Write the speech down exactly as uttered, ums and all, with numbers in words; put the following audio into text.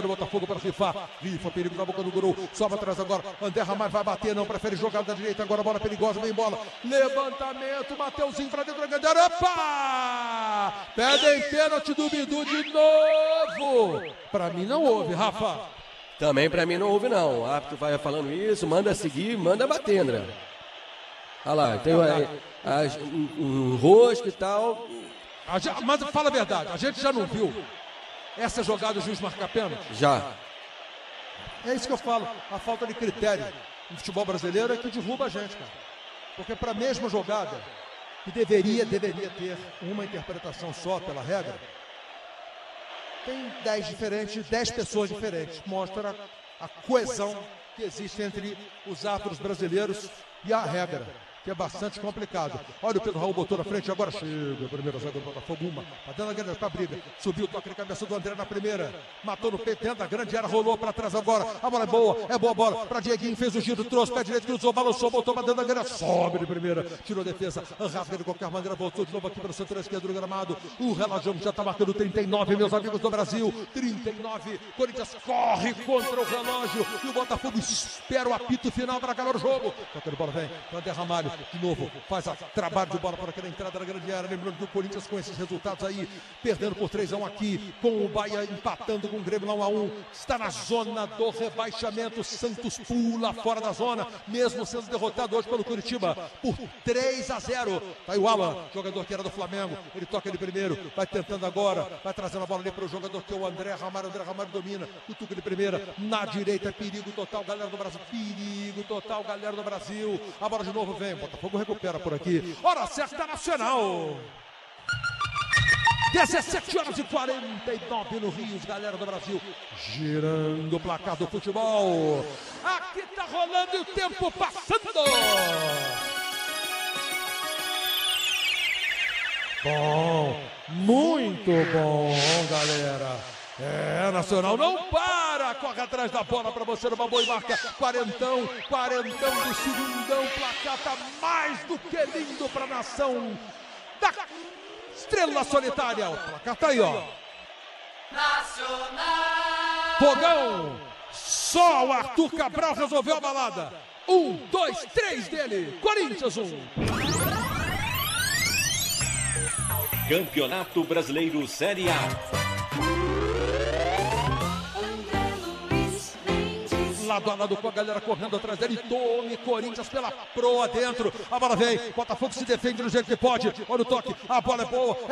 do Botafogo para rifar. Rifa, perigo na boca do gol. Sobe atrás agora. André Ramalho vai bater, não prefere jogar da direita. Agora bola perigosa, vem bola. Levantamento, Mateuzinho para dentro da grande área. Opa! Pedem pênalti do Bidu de novo. Para mim não houve, Rafa. Também para mim não houve não. O árbitro vai falando isso, manda seguir, manda bater, André. Olha lá, tem um, um rosto e tal. A gente, mas fala a verdade, a gente já não viu essa jogada o juiz marcar pênalti? Já. É isso que eu falo, a falta de critério no futebol brasileiro é que derruba a gente, cara. Porque para a mesma jogada, que deveria, deveria ter uma interpretação só pela regra, tem dez diferentes, dez pessoas diferentes. Mostra a coesão que existe entre os árbitros brasileiros e a regra, que é bastante complicado. Olha o Pedro Raul botou na frente, agora chega. Primeiro zagueiro do Botafogo, uma. Tá dando a grande pra briga. Subiu, toca na cabeça do André na primeira. Matou no peito, dentro da grande área, rolou pra trás agora. A bola é boa, é boa bola. Pra Dieguinho, fez o giro, trouxe pé direito, cruzou, balançou, botou pra dentro da grande. Sobe de primeira, tirou a defesa. Rasga de qualquer maneira, voltou de novo aqui para o setor esquerdo do gramado. O relógio já tá marcando trinta e nove, meus amigos do Brasil. trinta e nove. Corinthians corre contra o relógio. E o Botafogo espera o apito final para acabar o jogo. Toca de bola, vem. André Ramalho. De novo, faz a trabalho de bola para aquela entrada da grande área. Lembrando que o Corinthians com esses resultados aí, perdendo por três a um aqui, com o Bahia empatando com o Grêmio um a um, está na zona do rebaixamento. Santos pula fora da zona, mesmo sendo derrotado hoje pelo Curitiba por três a zero. Tá aí o Alan, jogador que era do Flamengo, ele toca ele primeiro, vai tentando agora, vai trazendo a bola ali para o jogador que é o André Ramalho. André Ramalho domina, cutuca de primeira, na direita, perigo total, galera do Brasil, perigo total, galera do Brasil. A bola de novo vem, Botafogo recupera por aqui. Hora certa, Nacional. dezessete horas e quarenta e nove no Rio, galera do Brasil. Girando o placar do futebol. Aqui tá rolando e o tempo passando. Bom, muito bom, galera. É, Nacional não para, corre atrás da bola para você numa boa e marca. Quarentão, quarentão do segundão, placar tá mais do que lindo para a nação da Estrela Solitária. O placar tá aí, ó. Nacional! Fogão, só o Arthur Cabral resolveu a balada. Um, dois, três dele, Corinthians um. Campeonato Brasileiro Série A. Lado a lado com a galera correndo atrás dele. Tome Corinthians pela proa dentro. A bola vem. Botafogo se defende do jeito que pode. Olha o toque. A bola é boa.